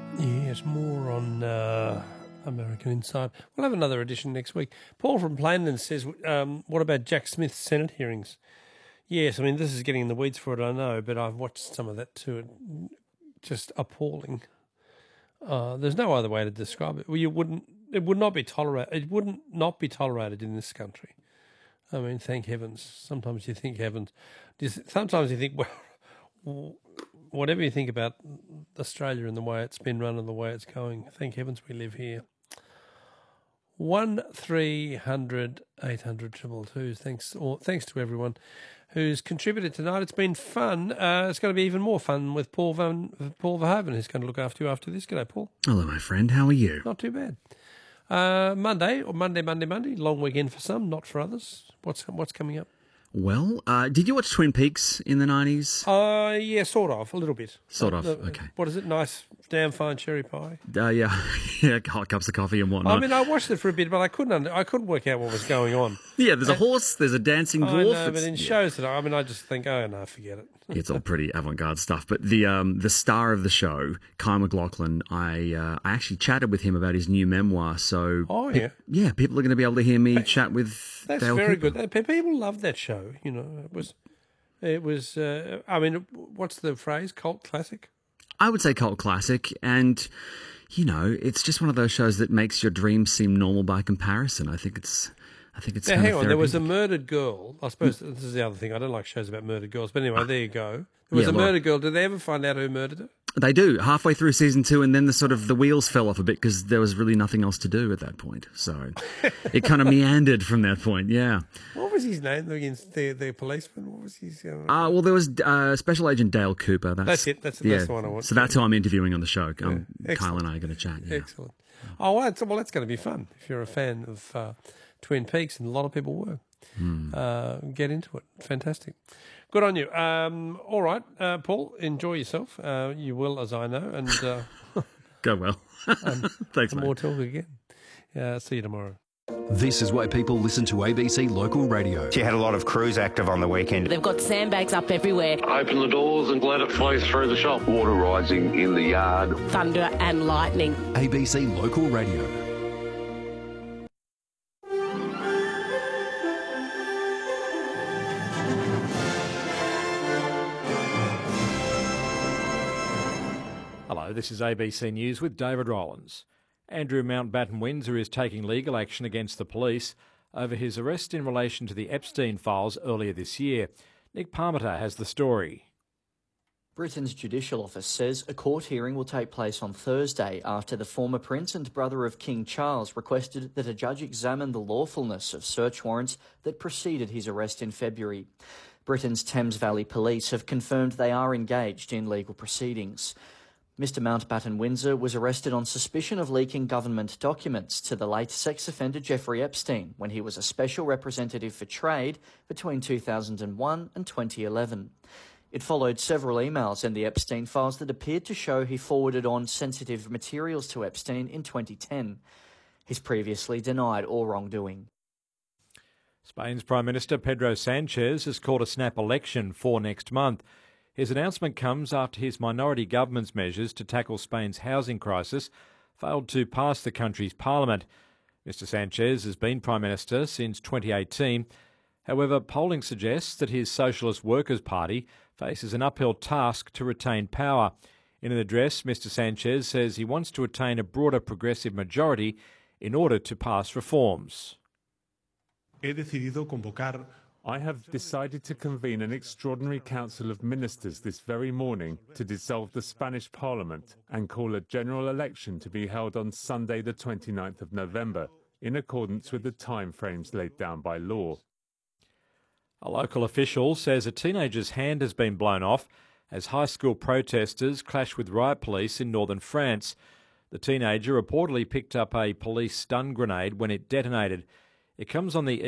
Yes, more on American Inside. We'll have another edition next week. Paul from Plainland says, what about Jack Smith's Senate hearings? Yes, I mean, this is getting in the weeds for it, I know, but I've watched some of that too. Just appalling. There's no other way to describe it. Well, it would not be tolerated. It wouldn't not be tolerated in this country. I mean, thank heavens. Sometimes you think heavens. Sometimes you think, well, whatever you think about Australia and the way it's been run and the way it's going, thank heavens we live here. 1300 800 222. Thanks to everyone who's contributed tonight. It's been fun. It's going to be even more fun with Paul Verhoeven, who's going to look after you after this. G'day, Paul. Hello, my friend. How are you? Not too bad. Monday. Long weekend for some, not for others. What's coming up? Well, did you watch Twin Peaks in the 90s? Yeah, sort of, a little bit. Sort of, okay. What is it? Nice, damn fine cherry pie? Yeah, hot cups of coffee and whatnot. I mean, I watched it for a bit, but I couldn't work out what was going on. Yeah, there's a horse, there's a dancing dwarf. I know, but in shows that I just think, oh no, forget it. It's all pretty avant-garde stuff. But the star of the show, Kyle MacLachlan, I actually chatted with him about his new memoir. So people are going to be able to hear me chat with. That's Dale very Cooper. good. People love that show. You know, it was. I mean, what's the phrase? Cult classic. I would say cult classic, and you know, it's just one of those shows that makes your dreams seem normal by comparison. I think it's. Now, hang on, there was a murdered girl. I suppose this is the other thing. I don't like shows about murdered girls. But anyway, there you go. There was a murdered girl. Did they ever find out who murdered her? They do, halfway through season 2, and then the wheels fell off a bit because there was really nothing else to do at that point. So it kind of meandered from that point, yeah. What was his name against the policeman? What was his... well, there was Special Agent Dale Cooper. That's it. That's the one I want. So that's who I'm interviewing on the show. Kyle and I are going to chat. Yeah. Excellent. Oh, well, that's going to be fun if you're a fan of Twin Peaks, and a lot of people were. Get into it. Fantastic. Good on you. All right, Paul, enjoy yourself. You will, as I know. And go well. Thanks, mate. More talk again. See you tomorrow. This is why people listen to ABC Local Radio. She had a lot of crews active on the weekend. They've got sandbags up everywhere. Open the doors and let it flow through the shop. Water rising in the yard. Thunder and lightning. ABC Local Radio. Hello, this is ABC News with David Rollins. Andrew Mountbatten-Windsor is taking legal action against the police over his arrest in relation to the Epstein files earlier this year. Nick Parmiter has the story. Britain's Judicial Office says a court hearing will take place on Thursday after the former Prince and brother of King Charles requested that a judge examine the lawfulness of search warrants that preceded his arrest in February. Britain's Thames Valley Police have confirmed they are engaged in legal proceedings. Mr Mountbatten-Windsor was arrested on suspicion of leaking government documents to the late sex offender Jeffrey Epstein when he was a special representative for trade between 2001 and 2011. It followed several emails in the Epstein files that appeared to show he forwarded on sensitive materials to Epstein in 2010. He's previously denied all wrongdoing. Spain's Prime Minister Pedro Sanchez has called a snap election for next month. His announcement comes after his minority government's measures to tackle Spain's housing crisis failed to pass the country's parliament. Mr Sanchez has been Prime Minister since 2018. However, polling suggests that his Socialist Workers' Party faces an uphill task to retain power. In an address, Mr Sanchez says he wants to attain a broader progressive majority in order to pass reforms. I have decided to convene an extraordinary council of ministers this very morning to dissolve the Spanish Parliament and call a general election to be held on Sunday the 29th of November, in accordance with the timeframes laid down by law. A local official says a teenager's hand has been blown off as high school protesters clash with riot police in northern France. The teenager reportedly picked up a police stun grenade when it detonated. It comes on the